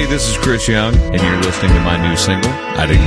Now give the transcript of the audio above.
Hey, this is Chris Young, and you're listening to my new single, I Didn't